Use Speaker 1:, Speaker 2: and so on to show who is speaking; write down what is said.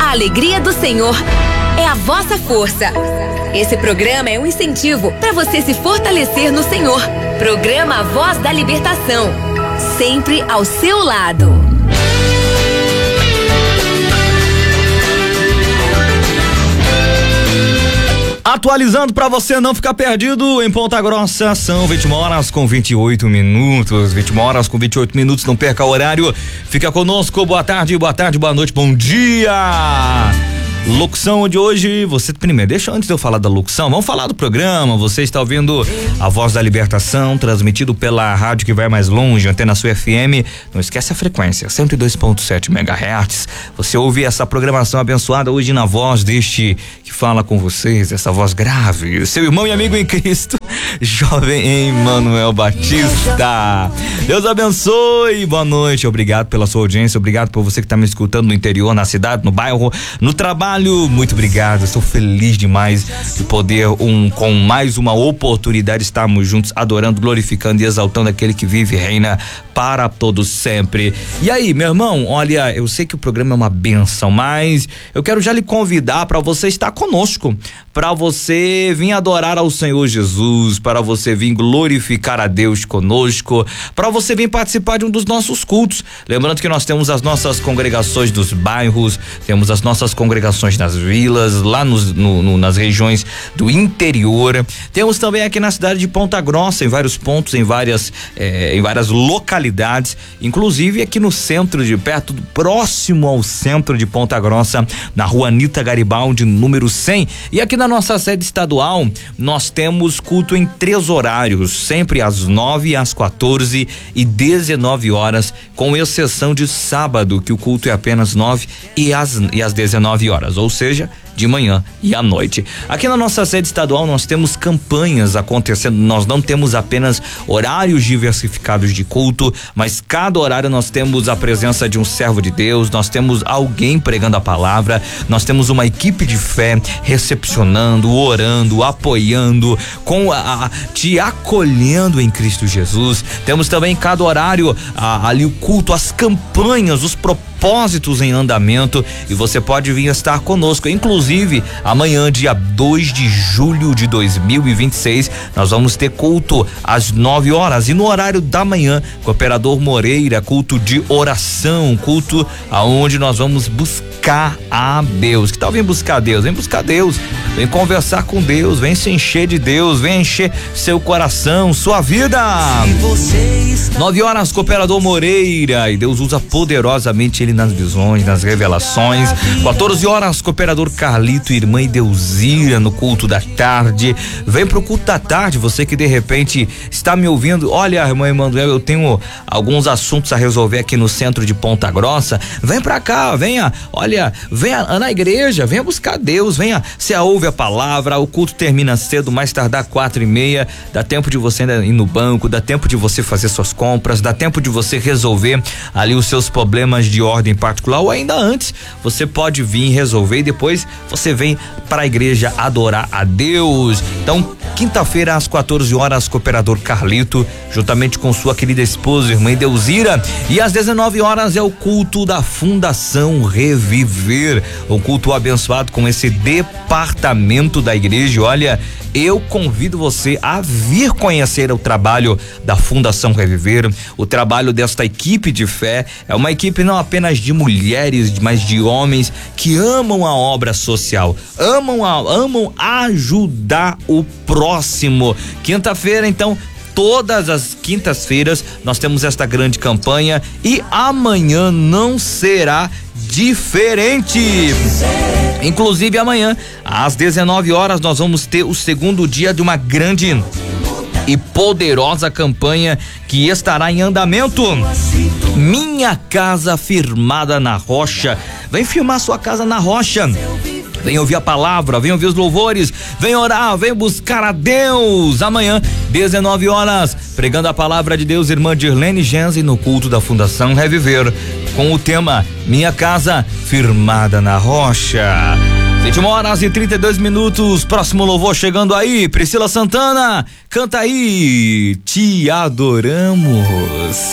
Speaker 1: A alegria do Senhor é a vossa força. Esse programa é um incentivo para você se fortalecer no Senhor. Programa Voz da Libertação, sempre ao seu lado.
Speaker 2: Atualizando para você não ficar perdido, em Ponta Grossa são 21 horas com 28 minutos. 21 horas com 28 minutos, não perca o horário. Fica conosco, boa tarde, boa noite, bom dia. Locução de hoje, você primeiro, deixa antes de eu falar da locução, vamos falar do programa. Você está ouvindo a Voz da Libertação, transmitido pela rádio que vai mais longe, Antena Sul FM. Não esquece a frequência, 102.7 MHz. Você ouve essa programação abençoada hoje na voz deste que fala com vocês, essa voz grave, seu irmão e amigo em Cristo, jovem Emanuel Batista. Deus abençoe, boa noite, obrigado pela sua audiência, obrigado por você que está me escutando no interior, na cidade, no bairro, no trabalho. Muito obrigado, estou feliz demais de poder com mais uma oportunidade estarmos juntos adorando, glorificando e exaltando aquele que vive e reina para todos sempre. E aí, meu irmão, olha, eu sei que o programa é uma bênção, mas eu quero já lhe convidar para você estar conosco, para você vir adorar ao Senhor Jesus, para você vir glorificar a Deus conosco, para você vir participar de um dos nossos cultos. Lembrando que nós temos as nossas congregações dos bairros, temos as nossas congregações nas vilas, lá nas regiões do interior. Temos também aqui na cidade de Ponta Grossa, em vários pontos, em várias localidades, inclusive aqui no centro de perto, próximo ao centro de Ponta Grossa, na rua Anita Garibaldi, número 100. E aqui na nossa sede estadual, nós temos culto em 3 horários, sempre às 9, às 14 e 19 horas, com exceção de sábado, que o culto é apenas 9 e às 19 horas, ou seja, de manhã e à noite. Aqui na nossa sede estadual nós temos campanhas acontecendo, nós não temos apenas horários diversificados de culto, mas cada horário nós temos a presença de um servo de Deus, nós temos alguém pregando a palavra, nós temos uma equipe de fé recepcionando, orando, apoiando, te acolhendo em Cristo Jesus. Temos também cada horário ali o culto, as campanhas, os propósitos em andamento, e você pode vir estar conosco. Inclusive, amanhã, dia 2 de julho de 2026, nós vamos ter culto às 9 horas e no horário da manhã, Cooperador Moreira, culto de oração, culto aonde nós vamos buscar a Deus. Que tal vem buscar Deus? Vem buscar Deus, vem conversar com Deus, vem se encher de Deus, vem encher seu coração, sua vida. 9 horas, Cooperador Moreira, e Deus usa poderosamente ele nas visões, nas revelações. 14 horas, Cooperador Carlito, irmã Deusira, no culto da tarde. Vem pro culto da tarde, você que de repente está me ouvindo, olha, irmã Emanuel, eu tenho alguns assuntos a resolver aqui no centro de Ponta Grossa. Vem pra cá, venha na igreja, venha buscar Deus, venha, você ouve a palavra, o culto termina cedo, mais tardar 4:30, dá tempo de você ir no banco, dá tempo de você fazer suas compras, dá tempo de você resolver ali os seus problemas de ordem particular, ou ainda antes, você pode vir resolver e depois você vem para a igreja adorar a Deus. Então, quinta-feira às 14 horas, Cooperador Carlito, juntamente com sua querida esposa, irmã Deusira, e às 19 horas é o culto da Fundação Reviver, o culto abençoado com esse departamento da igreja. Olha, eu convido você a vir conhecer o trabalho da Fundação Reviver, o trabalho desta equipe de fé. É uma equipe não apenas de mulheres, mas de homens que amam a obra social, amam ajudar o próximo. Quinta-feira, então, todas as quintas-feiras nós temos esta grande campanha e amanhã não será diferente. Inclusive amanhã às 19 horas nós vamos ter o segundo dia de uma grande e poderosa campanha que estará em andamento. Minha Casa Firmada na Rocha. Vem firmar sua casa na rocha. Vem ouvir a palavra, vem ouvir os louvores, vem orar, vem buscar a Deus. Amanhã, 19 horas, pregando a palavra de Deus, irmã Dirlene Genzi, no culto da Fundação Reviver, com o tema Minha Casa Firmada na Rocha. 21 horas e 32 minutos, próximo louvor chegando aí. Priscila Santana, canta aí, Te Adoramos.